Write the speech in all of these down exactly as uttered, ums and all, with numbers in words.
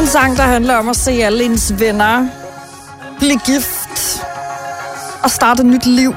sang, der handler om at se alle ens venner blive gift og starte et nyt liv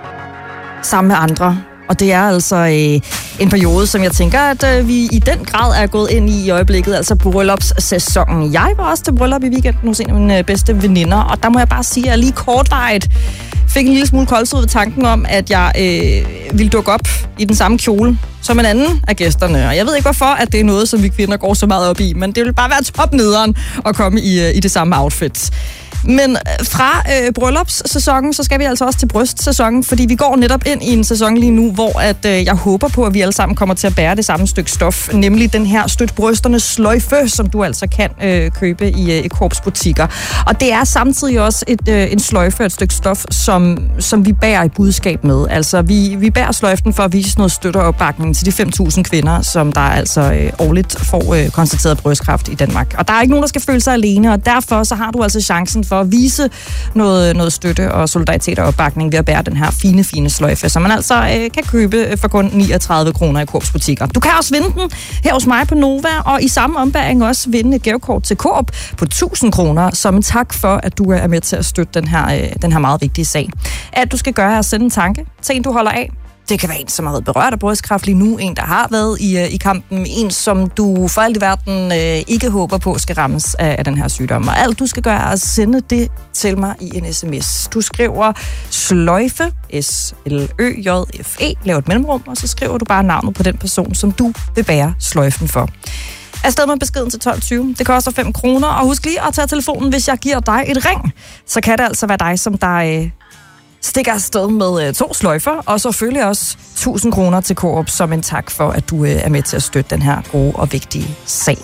sammen med andre. Og det er altså øh, en periode, som jeg tænker, at øh, vi i den grad er gået ind i i øjeblikket, altså bryllupssæsonen. Jeg var også til bryllup i weekenden hos en af mine bedste veninder, og der må jeg bare sige, at jeg lige kortvarigt fik en lille smule koldsud ved tanken om, at jeg øh, ville dukke op i den samme kjole som en anden af gæsterne. Og jeg ved ikke, hvorfor at det er noget, som vi kvinder går så meget op i, men det vil bare være topnederen at komme i, i det samme outfit. Men fra øh, bryllupssæsonen, så skal vi altså også til brystsæsonen, fordi vi går netop ind i en sæson lige nu, hvor at, øh, jeg håber på, at vi alle sammen kommer til at bære det samme stykke stof, nemlig den her støt brysternes sløjfe, som du altså kan øh, købe i, øh, i Coop's butikker. Og det er samtidig også et, øh, en sløjfe, et stykke stof, som, som vi bærer i budskab med. Altså, vi, vi bærer sløjfen for at vise noget støtte og opbakning til de fem tusind kvinder, som der altså øh, årligt får øh, konstateret brystkræft i Danmark. Og der er ikke nogen, der skal føle sig alene, og derfor så har du altså chancen for at vise noget, noget støtte og solidaritet og opbakning ved at bære den her fine, fine sløjfe, som man altså øh, kan købe for kun niogtredive kroner i Coop's butikker. Du kan også vinde den her hos mig på Nova, og i samme ombæring også vinde et gavekort til Coop på tusind kroner, som en tak for, at du er med til at støtte den her, øh, den her meget vigtige sag. At du skal gøre er at sende en tanke til en, du holder af. Det kan være en, som har været berørt af brystkræft lige nu, en, der har været i, i kampen, en, som du for alt i verden øh, ikke håber på skal rammes af, af den her sygdom. Og alt, du skal gøre, er at sende det til mig i en sms. Du skriver sløjfe, S L Ø J F E, lav et mellemrum, og så skriver du bare navnet på den person, som du vil bære sløjfen for. Afsted med beskeden til tolv tyve. Det koster fem kroner, og husk lige at tage telefonen, hvis jeg giver dig et ring. Så kan det altså være dig, som der øh, stikker afsted med øh, to sløjfer, og selvfølgelig også tusind kroner til Coop som en tak for, at du øh, er med til at støtte den her gode og vigtige sag.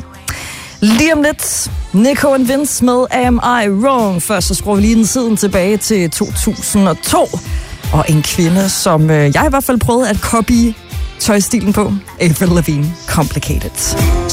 Lige om lidt, Nico and Vince med Am I Wrong? Først så skruer vi lige den siden tilbage til to tusind og to, og en kvinde, som øh, jeg i hvert fald prøvede at copy tøjstilen på, Avril Lavigne, Complicated.